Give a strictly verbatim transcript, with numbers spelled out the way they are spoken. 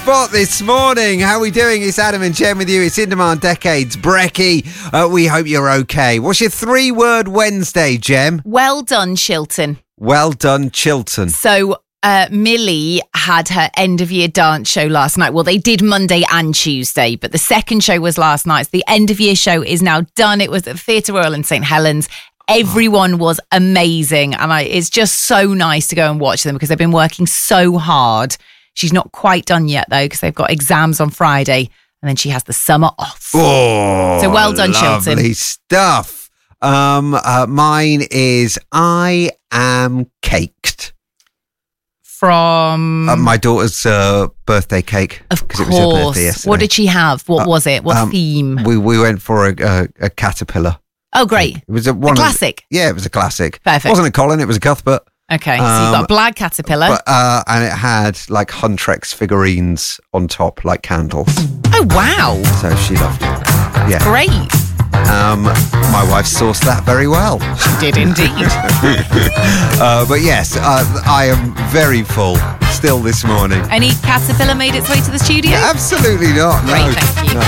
spot this morning. How are we doing? It's Adam and Jen with you. It's In Demand Decades. Brecky, uh, we hope you're okay. What's your three-word Wednesday, Jem? Well done, Chilton. Well done, Chilton. So uh, Millie had her end-of-year dance show last night. Well, they did Monday and Tuesday, but the second show was last night. So the end-of-year show is now done. It was at Theatre Royal in St Helens. Everyone was amazing, and I, it's just so nice to go and watch them because they've been working so hard. She's not quite done yet, though, because they've got exams on Friday, and then she has the summer off. Oh, so well done, lovely Chilton. stuff. Um, uh, mine is I am caked. From Uh, my daughter's uh, birthday cake. Of because it was her birthday course. yesterday. What did she have? What Uh, was it? What um, theme? We we went for a, a, a caterpillar. Oh, great. It was a, one A of- classic. yeah, it was a classic. Perfect. It wasn't a Colin, it was a Cuthbert. Okay, so you've got Um, a black caterpillar. But, uh, and it had like Huntrex figurines on top, like candles. Oh, wow. So she loved it. Yeah. Great. Um, my wife sourced that very well. She did indeed. uh, but yes, uh, I am very full still this morning. Any caterpillar made its way to the studio? Absolutely not. No. Great, thank you. No.